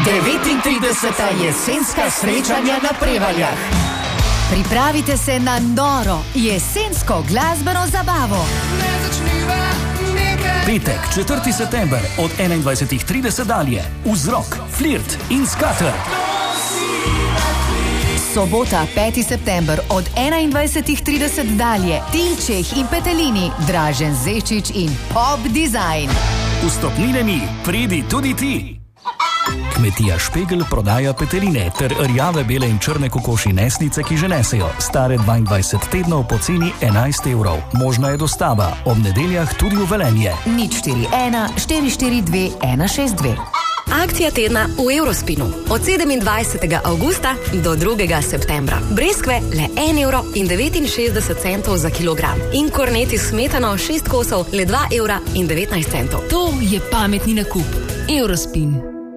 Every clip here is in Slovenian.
39. jesenska srečanja na Prevaljah. Pripravite se na noro jesensko glasbeno zabavo. Petek, 4. september od 21.30 dalje. Vzrok, flirt in skater. Sobota, 5. september od 21.30 dalje. Tilčeh in Petelini, Dražen Zečič in Pop Design. Vstopnine mi, pridi tudi ti. Kmetija Špegel prodaja peteline ter rjave, bele in črne kokoši nesnice, ki že nesejo, stare 22 tednov po ceni 11 evrov. Možna je dostava, ob nedeljah tudi v Velenje. 041 442 162. Akcija tedna v Eurospinu. Od 27. avgusta do 2. septembra. Breskve le 1,69 evra za kilogram. In korneti smetano 6 kosov le 2,19 evra. To je pametni nakup. Eurospin.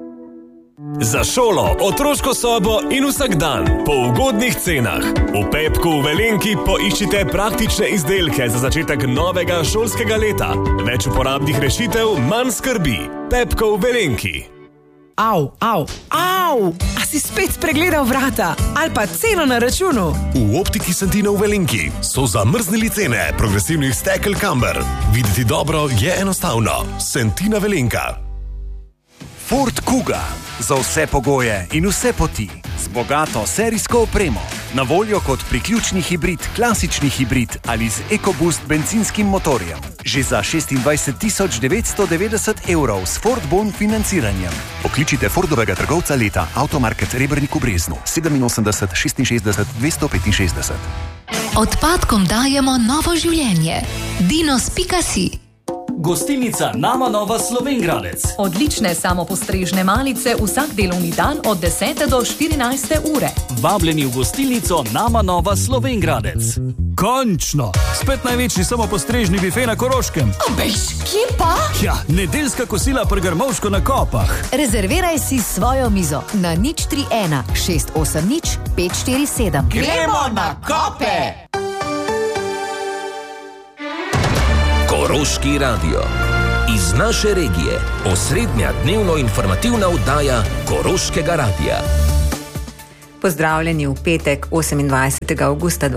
Za šolo, otroško sobo in vsak dan po ugodnih cenah. V Pepku v Velenki poiščite praktične izdelke za začetek novega šolskega leta. Več uporabnih rešitev, manj skrbi. Pepko v Velenki. Au! A si spet pregledal vrata? Ali pa ceno na računu? V Optiki Santina v Velenki so zamrznili cene progresivnih stekel Camber. Videti dobro je enostavno. Santina Velenka. Ford Kuga. Za vse pogoje in vse poti. Z bogato serijsko opremo. Na voljo kot priključni hibrid, klasični hibrid ali z EcoBoost benzinskim motorjem. Že za 26.990 evrov s Ford Bon financiranjem. Pokličite Fordovega trgovca leta Automarket Rebernik v Breznu 87 66 265. Odpadkom dajemo novo življenje. Dinos.si. Gostilnica Nama Nova Slovengradec. Odlične samopostrežne malice vsak delovni dan od 10. do 14. ure. Vabljeni v gostilnico Nama Nova Slovengradec. Končno! Spet največji samopostrežni bife na Koroškem. Bež, kje pa? Ja, nedeljska kosila pri Grmovško na Kopah. Rezerviraj si svojo mizo na 031 680 547. Gremo na Kope! Koroški radio. Iz naše regije. Osrednja dnevno informativna oddaja Koroškega radia. Pozdravljeni v petek 28. avgusta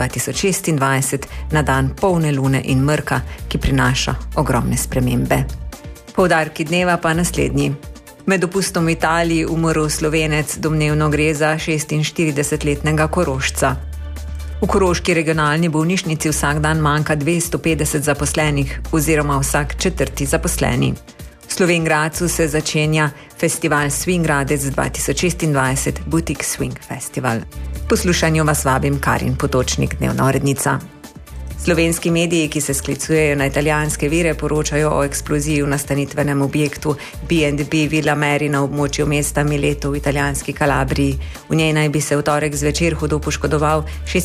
2026 na dan polne lune in mrka, ki prinaša ogromne spremembe. Poudarki dneva pa naslednji. Med dopustom v Italiji umrl Slovenec, domnevno gre za 46-letnega Korošca. V koroški regionalni bolnišnici vsak dan manjka 250 zaposlenih oziroma vsak 4. zaposleni. V Slovenjgradcu se začenja festival Swingradec 2026, Boutique Swing Festival. Poslušanju vas vabim Karin Potočnik, dnevna urednica. Slovenski mediji, ki se sklicujejo na italijanske vire, poročajo o eksploziji v nastanitvenem objektu B&B Villa Mary na območju mesta Mileto v italijanski Kalabriji. V njej naj bi se v torek zvečer hudo poškodoval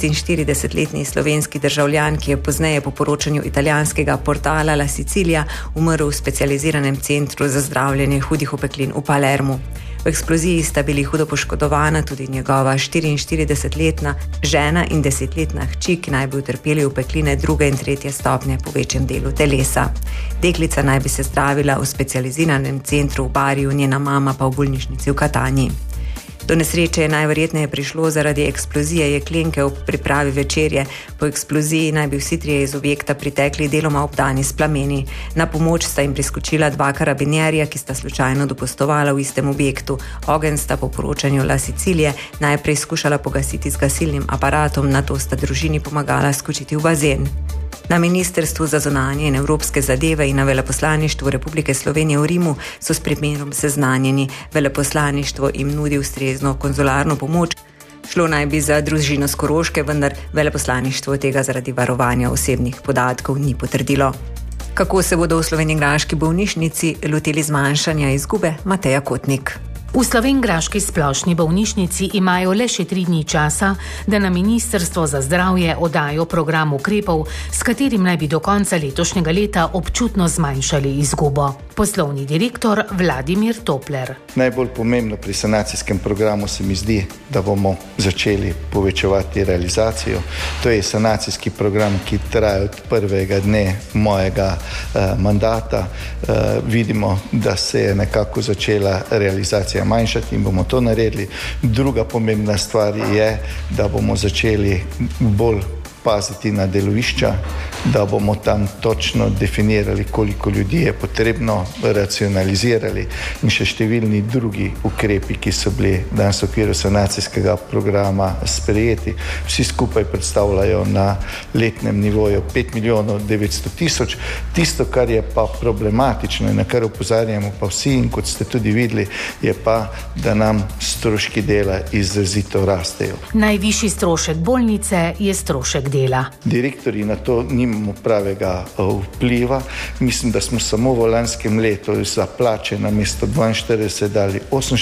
46-letni slovenski državljan, ki je pozneje po poročanju italijanskega portala La Sicilia umrl v specializiranem centru za zdravljenje hudih opeklin v Palermu. V eksploziji sta bili hudo poškodovana tudi njegova 44-letna žena in 10-letna hči, ki naj bi utrpeli opekline 2. in 3. stopnje po večjem delu telesa. Deklica naj bi se zdravila v specializiranem centru v Bariju, njena mama pa v bolnišnici v Katanji. Do nesreče je najverjetneje prišlo zaradi eksplozije jeklenke ob pripravi večerje. Po eksploziji naj bi vsi trije iz objekta pritekli deloma obdani s plameni. Na pomoč sta jim priskočila 2 karabinjerja, ki sta slučajno dopustovala v istem objektu. Ogenj sta po poročanju La Sicilije najprej skušala pogasiti z gasilnim aparatom, nato sta družini pomagala skočiti v bazen. Na Ministrstvu za zunanje in evropske zadeve in na Veleposlaništvu Republike Slovenije v Rimu so s primerom seznanjeni. Veleposlaništvo jim nudi ustrezno konzularno pomoč. Šlo naj bi za družino s Koroške, vendar veleposlaništvo tega zaradi varovanja osebnih podatkov ni potrdilo. Kako se bodo v slovenjgraški bolnišnici lotili zmanjšanja izgube? Mateja Kotnik. V slovenjgraški splošni bolnišnici imajo le še 3 dni časa, da na Ministrstvo za zdravje oddajo program ukrepov, s katerim naj bi do konca letošnjega leta občutno zmanjšali izgubo. Poslovni direktor Vladimir Topler. Najbolj pomembno pri sanacijskem programu se mi zdi, da bomo začeli povečevati realizacijo. To je sanacijski program, ki traja od prvega dne mojega mandata. Vidimo, da se je nekako začela realizacija operacije manjšati in bomo to naredili. Druga pomembna stvar je, da bomo začeli bolj paziti na delovišča, da bomo tam točno definirali, koliko ljudi je potrebno, racionalizirali in še številni drugi ukrepi, ki so bili danes v okviru sanacijskega programa sprejeti. Vsi skupaj predstavljajo na letnem nivoju 5 milijonov 900 tisoč. Tisto, kar je pa problematično in na kar opozarjamo pa vsi in kot ste tudi videli, je pa, da nam stroški dela izrazito rastejo. Najvišji strošek bolnice je strošek dela. Direktorji na to nimamo pravega vpliva. Mislim, da smo samo v lanskem letu za plače na mesto 42 dali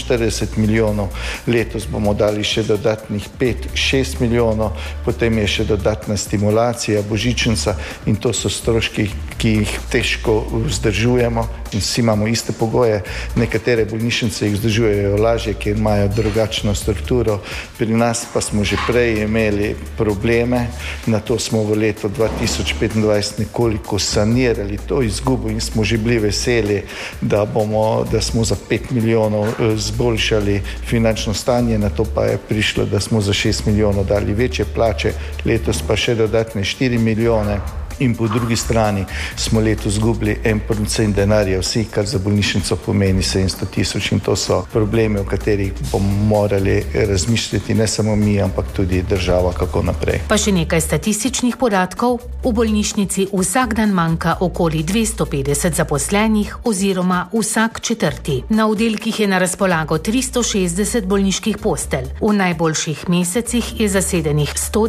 48 milijonov, letos bomo dali še dodatnih 5-6 milijonov, potem je še dodatna stimulacija, božičnica in to so stroški, ki jih težko vzdržujemo in vsi imamo iste pogoje. Nekatere bolnišnice jih vzdržujejo lažje, ker imajo drugačno strukturo. Pri nas pa smo že prej imeli probleme, na to smo v letu 2025 nekoliko sanirali to izgubo in smo že bili veseli, da smo za 5 milijonov zboljšali finančno stanje, na to pa je prišlo, da smo za 6 milijonov dali večje plače, letos pa še dodatne 4 milijone. In po drugi strani smo letos izgubili 1% denarja vsi, kar za bolnišnico pomeni 700 tisoč in to so problemi, o katerih bomo morali razmišljati ne samo mi, ampak tudi država, kako naprej. Pa še nekaj statističnih podatkov. V bolnišnici vsak dan manjka okoli 250 zaposlenih oziroma vsak četrti. Na oddelkih je na razpolago 360 bolniških postelj. V najboljših mesecih je zasedenih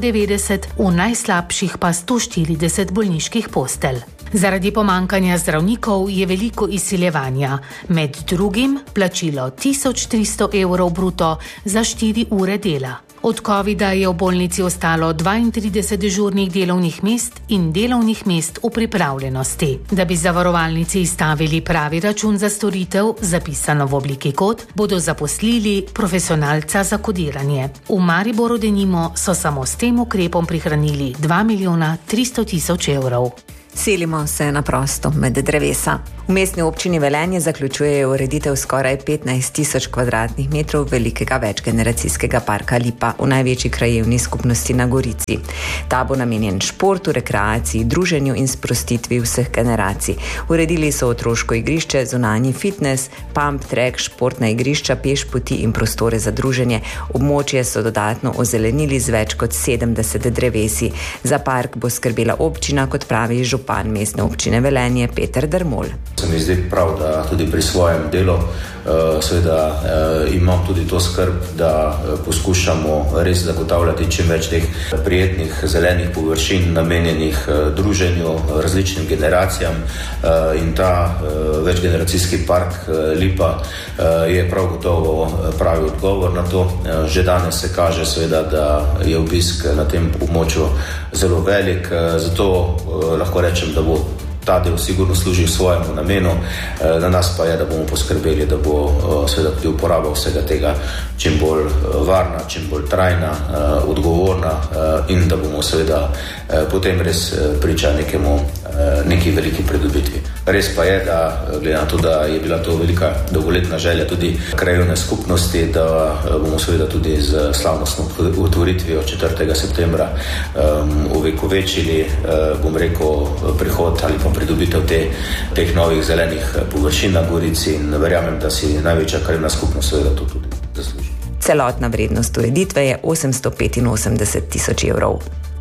190, v najslabših pa 140 bolniških postelj. Zaradi pomankanja zdravnikov je veliko izsiljevanja, med drugim plačilo 1300 evrov bruto za 4 ure dela. Od covida je v bolnici ostalo 32 dežurnih delovnih mest in delovnih mest v pripravljenosti. Da bi zavarovalnici izstavili pravi račun za storitev, zapisano v obliki kod, bodo zaposlili profesionalca za kodiranje. V Mariboru denimo so samo s tem ukrepom prihranili 2 milijona 300 tisoč evrov. Selimo se na prosto med drevesa. V mestni občini Velenje zaključujejo ureditev skoraj 15 tisoč kvadratnih metrov velikega večgeneracijskega parka Lipa v največji krajevni skupnosti na Gorici. Ta bo namenjen športu, rekreaciji, druženju in sprostitvi vseh generacij. Uredili so otroško igrišče, zunanji fitness, pump track, športna igrišča, pešpoti in prostore za druženje. Območje so dodatno ozelenili z več kot 70 drevesi. Za park bo skrbela občina, kot pravi župan mestne občine Velenje Peter Dermol. Se mi zdi prav, da tudi pri svojem delu seveda imam tudi to skrb, da poskušamo res zagotavljati čim več teh prijetnih zelenih površin namenjenih druženju različnim generacijam in ta večgeneracijski park Lipa je prav gotovo pravi odgovor na to. Že danes se kaže seveda, da je obisk na tem območju zelo velik, zato lahko rečem, da bo ta del sigurno služi svojemu namenu, na nas pa je, da bomo poskrbeli, da bo seveda tudi uporaba vsega tega čim bolj varna, čim bolj trajna, odgovorna in da bomo seveda potem res priča neki veliki pridobitvi. Res pa je, da glede na to, da je bila to velika dolgoletna želja tudi krajevne skupnosti, da bomo seveda tudi z slavnostno otvoritvijo 4. septembra ovekovečili, bom rekel, prihod ali pa pridobitev teh novih zelenih površin na Gorici in verjamem, da si največja krajevna skupnost seveda to tudi zasluži. Celotna vrednost ureditve je 885 tisoč evrov.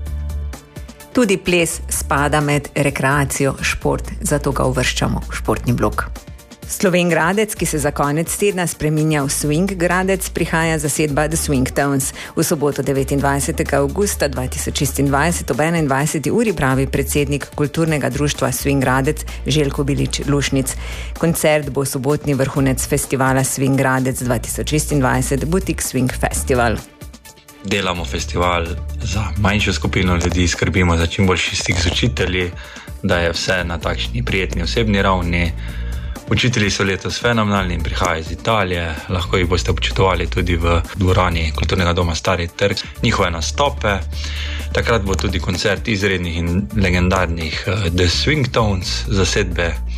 Tudi ples spada med rekreacijo, šport, zato ga uvrščamo v športni blok. Sloven Gradec, ki se za konec tedna spreminja v Swing Gradec, prihaja zasedba The Swing Tones. V soboto 29. avgusta 2026 ob 21. uri pravi predsednik kulturnega društva Swing Gradec Željko Bilič Lušnic. Koncert bo sobotni vrhunec festivala Swing Gradec 2026 Boutique Swing Festival. Delamo festival za manjšo skupino ljudi, skrbimo za čim boljši stik z učitelji, da je vse na takšni prijetni osebni ravni. Učitelji so letos fenomenalni in prihajajo iz Italije, lahko jih boste občutovali tudi v dvorani Kulturnega doma Stari trg, njihove nastope. Takrat bo tudi koncert izrednih in legendarnih The Swing Tones zasedbe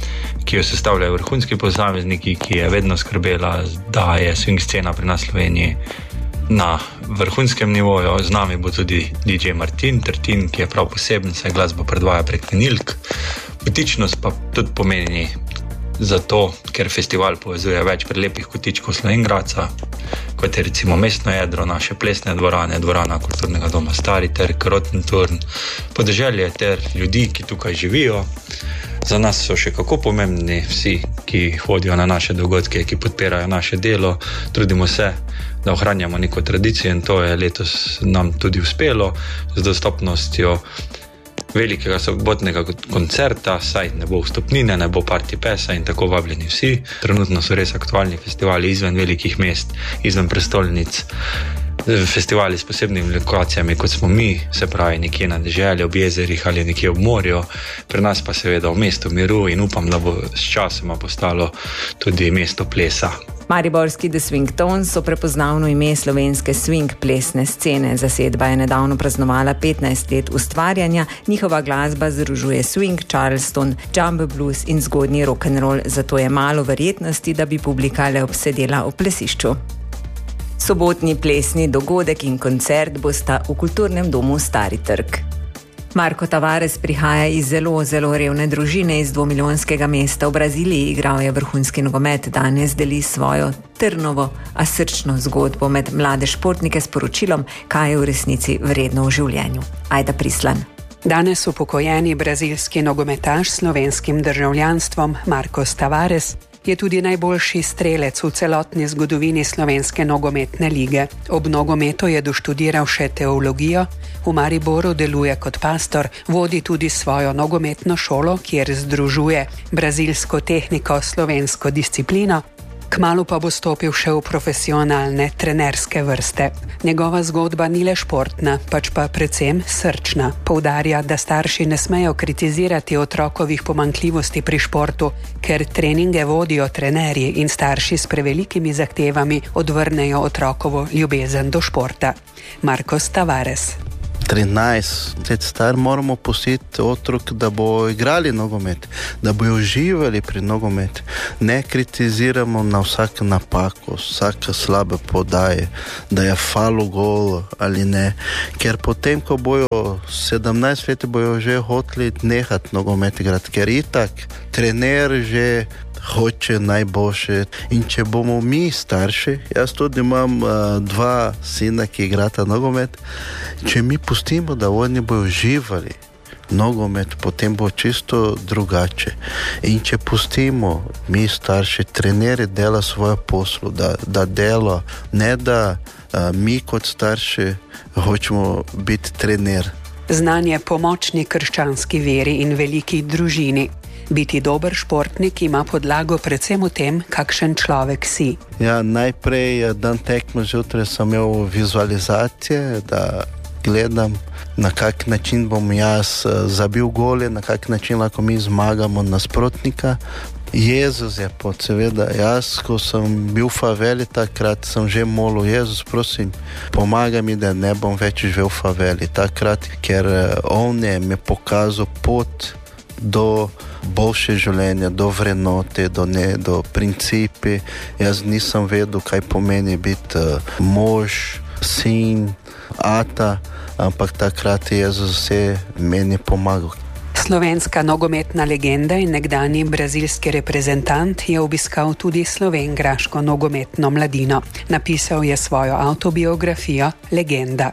ki jo sestavljajo vrhunski posamezniki, ki je vedno skrbela, da je swing scena pri nas v Sloveniji na vrhunskem nivoju. Z nami bo tudi DJ Martin Tertin, ki je prav poseben, saj glasbo predvaja prek vinilk. Butičnost pa tudi pomeni zato, ker festival povezuje več prelepih kotičkov Slovenjgradca, kot je recimo mestno jedro, naše plesne dvorane, dvorana kulturnega doma Stari trg, Rotenturn, podeželje ter ljudi, ki tukaj živijo. Za nas so še kako pomembni vsi, ki hodijo na naše dogodke, ki podpirajo naše delo. Trudimo se, da ohranjamo neko tradicijo in to je letos nam tudi uspelo z dostopnostjo velikega sobotnega koncerta, saj ne bo vstopnine, ne bo party pesa in tako vabljeni vsi. Trenutno so res aktualni festivali izven velikih mest, izven prestolnic, festivali s posebnimi lokacijami, kot smo mi, se pravi nekje na deželi, ob jezerih ali nekje ob morju. Pri nas pa seveda v mestu miru in upam, da bo s časoma postalo tudi mesto plesa. Mariborski The Swing Tones so prepoznavno ime slovenske swing plesne scene. Zasedba je nedavno praznovala 15 let ustvarjanja. Njihova glasba združuje swing, charleston, jumbo blues in zgodnji rock'n'roll, zato je malo verjetnosti, da bi publika le obsedela v plesišču. Sobotni plesni dogodek in koncert bosta v kulturnem domu Stari trg. Marko Tavares prihaja iz zelo revne družine iz 2-milijonskega mesta v Braziliji. Igral je vrhunski nogomet, danes deli svojo trnovo, a srčno zgodbo med mlade športnike s poročilom, kaj je v resnici vredno v življenju. Ajda Prislan. Danes upokojeni brazilski nogometaš s slovenskim državljanstvom Marcos Tavares je tudi najboljši strelec v celotni zgodovini slovenske nogometne lige. Ob nogometu je doštudiral še teologijo, v Mariboru deluje kot pastor, vodi tudi svojo nogometno šolo, kjer združuje brazilsko tehniko s slovensko disciplino. Kmalu pa bo stopil še v profesionalne trenerske vrste. Njegova zgodba ni le športna, pač pa predvsem srčna. Poudarja, da starši ne smejo kritizirati otrokovih pomanjkljivosti pri športu, ker treninge vodijo trenerji in starši s prevelikimi zahtevami odvrnejo otrokovo ljubezen do športa. Marcos Tavares. 13 let star moramo pustiti otrok, da bo igrali nogomet, da bojo uživali pri nogomet. Ne kritiziramo na vsako napako, vsake slabe podaje, da je falu gol ali ne. Ker potem, ko bojo 17 let, bojo že hoteli nehati nogomet igrati, ker itak trener že hoče najboljše. In če bomo mi starši, jaz tudi imam 2 sina, ki igrata nogomet, če mi pustimo, da oni bojo živali nogomet, potem bo čisto drugače. In če pustimo mi starši, treneri dela svoje poslu, da dela, ne da mi kot starši hočemo biti trener. Znanje pomočni krščanski veri in veliki družini. Biti dober športnik ima podlago predvsem v tem, kakšen človek si. Ja, najprej dan tekme zjutraj sem imel vizualizacije, da gledam, na kak način bom jaz zabil gole, na kak način lahko mi zmagamo nasprotnika. Jezus je pot, seveda, jaz, ko sem bil v faveli, takrat sem že molil, Jezus, prosim, pomagaj mi, da ne bom več živel v faveli. Takrat, ker on je mi pokazal pot do boljše življenja, do vrednote, do principi. Jaz nisem vedel, kaj pomeni biti mož, sin, ata, ampak takrat je Jezus vse meni pomagal. Slovenska nogometna legenda in nekdanji brazilski reprezentant je obiskal tudi slovenjgraško nogometno mladino. Napisal je svojo avtobiografijo Legenda.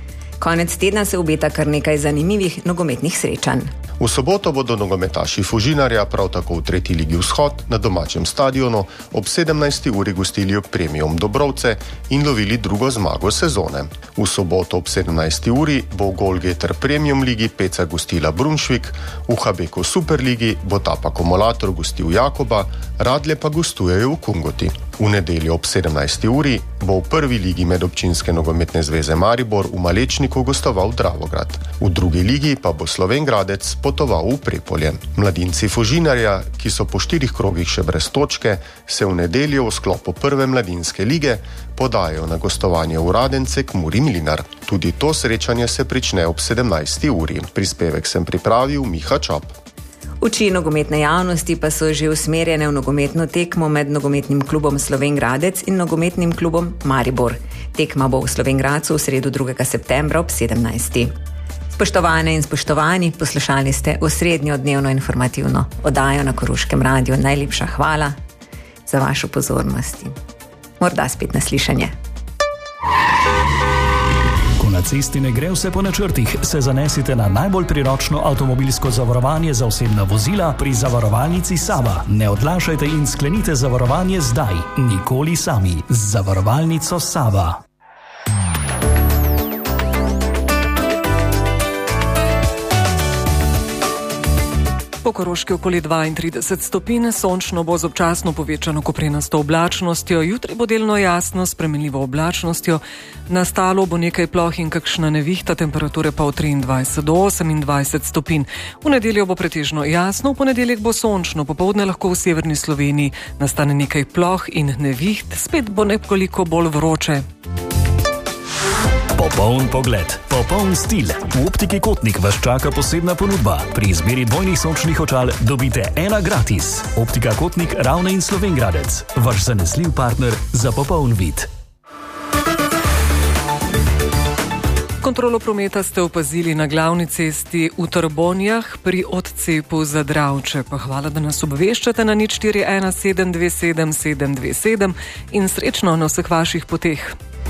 Konec tedna se obeta kar nekaj zanimivih nogometnih srečanj. V soboto bodo nogometaši Fužinarja prav tako v 3. ligi Vzhod na domačem stadionu ob 17. uri gostili Premium Dobrovce in lovili drugo zmago sezone. V soboto ob 17. uri bo v Goalgetter Premium ligi Peca gostila Brunšvik, v Habeku Superligi bo Tapa Akumulator gostil Jakoba, Radlje pa gostujejo v Kungoti. V nedeljo ob 17. uri bo v 1. ligi Medobčinske nogometne zveze Maribor v Malečniku gostoval Dravograd. V 2. ligi pa bo Slovenjgradec potoval v Prepolje. Mladinci Fužinarja, ki so po 4 krogih še brez točke, se v nedeljo v sklopu 1. mladinske lige podajo na gostovanje v Radence k Muri Mlinar. Tudi to srečanje se prične ob 17. uri. Prispevek sem pripravil Miha Čap. Oči nogometne javnosti pa so že usmerjene v nogometno tekmo med nogometnim klubom Slovenj Gradec in nogometnim klubom Maribor. Tekma bo v Slovenj Gradcu v sredo 2. septembra ob 17. Spoštovane in spoštovani, poslušali ste osrednjo dnevno informativno oddajo na Koroškem radiju. Najlepša hvala za vašo pozornost. Morda spet naslišanje. Ko na cesti ne gre vse po načrtih, se zanesite na najbolj priročno avtomobilsko zavarovanje za osebna vozila pri zavarovalnici Sava. Ne odlašajte in sklenite zavarovanje zdaj. Nikoli sami. Z zavarovalnico Sava. Po Koroški okoli 32 stopinj, sončno bo z občasno povečano koprenasto oblačnostjo, jutri bo delno jasno s spremenljivo oblačnostjo, nastalo bo nekaj ploh in kakšna nevihta, temperature pa od 23 do 28 stopinj. V nedeljo bo pretežno jasno, v ponedeljek bo sončno, popoldne lahko v severni Sloveniji nastane nekaj ploh in neviht, spet bo nekoliko bolj vroče. Popoln pogled, popoln stil. V Optiki Kotnik vas čaka posebna ponudba. Pri izbiri dvojnih sončnih očal dobite ena gratis. Optika Kotnik, Ravne in Slovenj Gradec. Vaš zanesljiv partner za popoln vid. Kontrolo prometa ste opazili na glavni cesti v Trbonjah pri odcepu za Dravče. Pa hvala, da nas obveščate na 0417277727 in srečno na vseh vaših poteh.